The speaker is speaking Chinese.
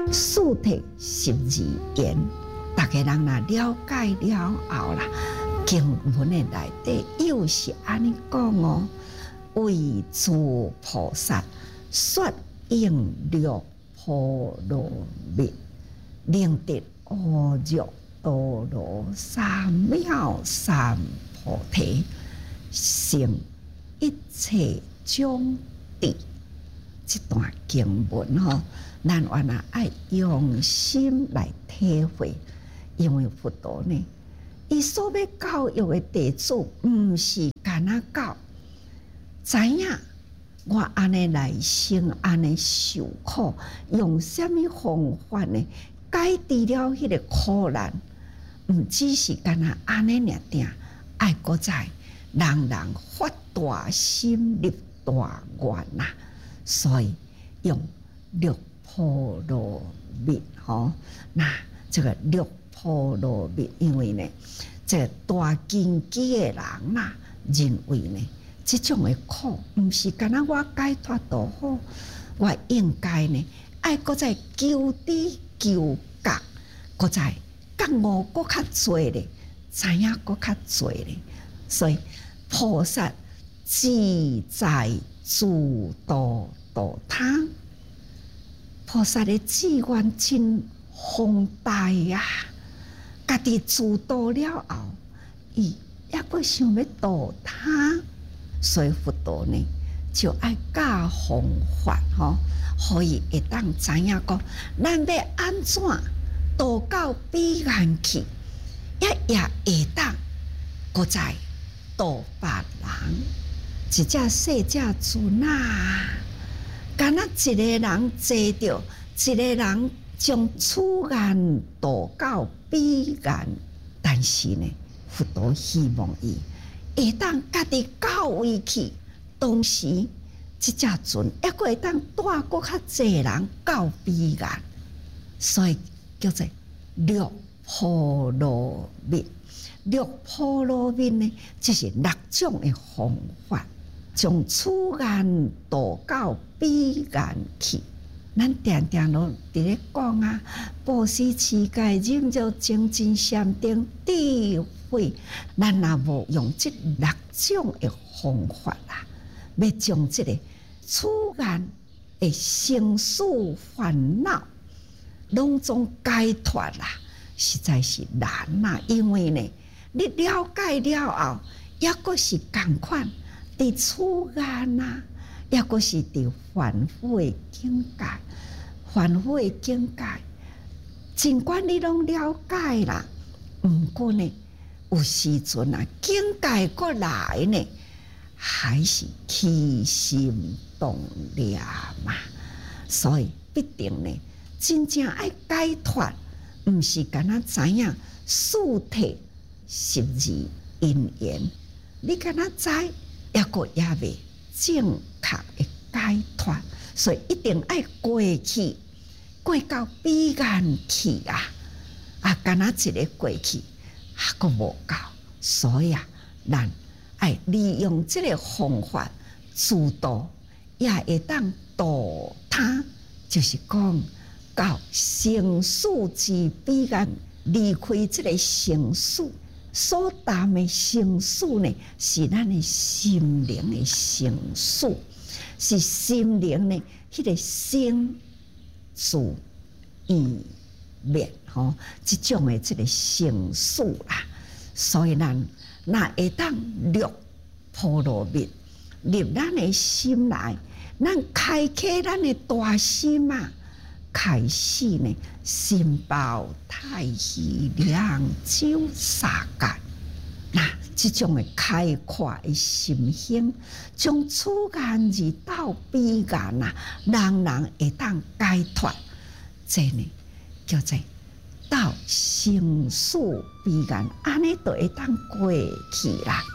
四体12言，大家人若了解了后啦，经文的内底又是安尼讲哦。为诸菩萨说应六波罗蜜，令得阿耨多罗三藐三菩提，成一切种地。这段经文吼，咱原来爱用心来体会，因为佛陀呢，伊所要教育的弟子，毋是干那教，知影我安尼来生，安尼受苦，用什么方法呢？解除了迄个苦难，毋只是干那安尼尔定，爱搁在人人发大心立大愿呐。所以用六波罗蜜吼，那这个六波罗蜜，因为呢，这大根基的人呐，认为呢，这种的苦，毋是干那我解脱就好，我应该呢，爱搁再求知求觉，搁再觉悟搁较侪咧，知影搁较侪咧，所以菩萨自在自度度他，菩萨的志愿真宏大呀！家己自度了后，伊也阁想要度他，所以佛陀呢就爱教方法吼，可以会当知影讲，咱要安怎度到彼岸去，也会当搁再度别人。一只小只船啊，敢若一个人坐着，一个人将此岸渡到彼岸。但是呢，佛陀希望伊会当家己到位去，同时这只船还会当带搁较济人到彼岸，所以叫做六波罗蜜。六波罗蜜呢，这是6种的方法。从此岸渡到彼岸去，咱常常都伫咧讲啊，布施、持戒、忍辱、精进、禅定、智慧，咱若无用这6种的方法啦，要将这个此岸的生死烦恼拢总解脱啦，实在是难啦。因为呢，你了解了后，也阁是同款。伫此岸啊，也阁是伫凡夫的境界，凡夫的境界，尽管你拢了解啦，毋过呢，有时阵啊，境界过来呢，还是起心动念嘛。所以必定呢，真正爱解脱，毋是干那知影四体12因缘，你干那知？也未正确的解脱，所以一定爱过去，过到彼岸去啊！敢若一个过去，还阁无够，所以咱爱利用这个方法自度，也会当度他，就是讲到生死之彼岸，离开这个生死。所谈的生死呢，是咱的心灵的生死，是心灵的迄个生死意灭吼，这种的这个生死啦。所以咱若会当六波罗蜜入咱的心内，咱开启咱的大心啊！开始呢，心包太虚，两手撒干。那这种的开阔的心胸，从此岸而到彼岸啊，人人会当解脱。这呢，叫做到生死彼岸，安尼就会当过去啦。